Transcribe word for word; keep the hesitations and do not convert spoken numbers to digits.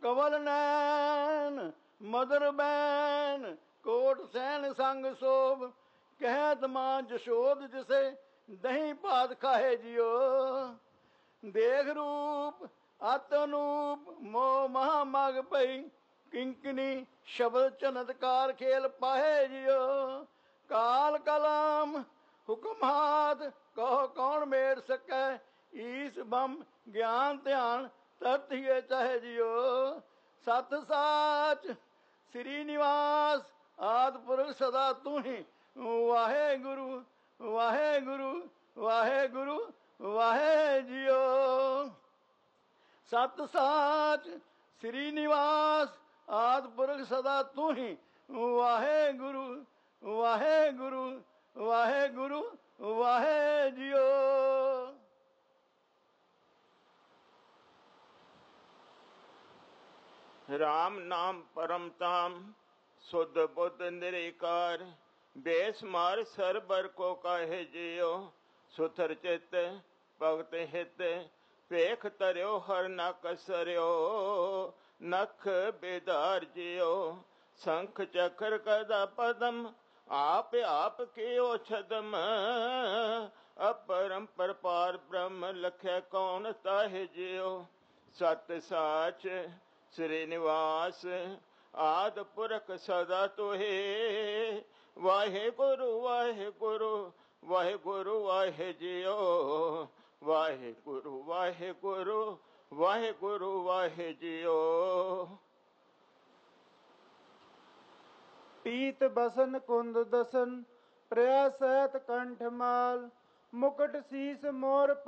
ਕਵਲ ਨੈਣ mother ban ਕੋਟ ਸੈਨ ਸੰਗ ਸੋਭ ਕਹਿਤ ਮਾਂ ਜਸ਼ੋਦ ਜਿਸੇ ਦਹੀਂ ਭਾਤ ਖਾਏ ਜਿਓ ਦੇਖ ਰੂਪ ਅਤ ਅਨੂਪ ਮੋਹ ਮਹਾ ਮਗ ਪਈ ਕਿੰਕਨੀ ਸ਼ਬਦ ਚਨਤਕਾਰ ਖੇਲ ਪਾਹੇ ਜਿਓ ਕਾਲ ਕਲਮ ਹੁਕਮ ਹਾਥ ਕਹੋ ਕੌਣ ਮੇਰ ਸਕੈ ਈਸ ਬੰਮ ਗਿਆਨ ਧਿਆਨ ਤਰਤੀਏ ਚਾਹੇ ਜਿਓ ਸਤ ਸਾਚ ਸ੍ਰੀ ਨਿਵਾਸ ਆਦਿ ਪੁਰਖ ਸਦਾ ਤੂੰ ਹੀ ਵਾਹਿਗੁਰੂ ਵਾਹਿਗੁਰੂ ਵਾਹਿਗੁਰੂ ਵਾਹਿ ਜਿਓ ਸਤ ਸਾਚ ਸ੍ਰੀ ਨਿਵਾਸ ਆਦਿ ਪੁਰਖ ਸਦਾ ਤੂੰ ਹੀ ਵਾਹਿਗੁਰੂ ਵਾਹਿਗੁਰੂ ਵਾਹਿਗੁਰੂ ਵਾਹਿ ਜਿਓ। राम नाम परम ताम सुध बुद्ध निरिकार बेस मार सरबर को काहे जियो सुथर चित भगत हित पेख तरियो हर न कसरियो नख बेदार जियो शंख चक्र कदा पदम आप आप कियो छदम अपरम परपार ब्रह्म लख्या कौन ताहे जियो सत साच श्री निवास आद पुरख सदा तोहे वाहे गुरु वाहे गुरु वाहे गुरु वाहे जियो वाहे गुरु वाहे गुरु वाहे गुरु वाहे जियो। पीत बसन कुंद दसन प्रया सैत कंठ माल मुकुट शीस मोर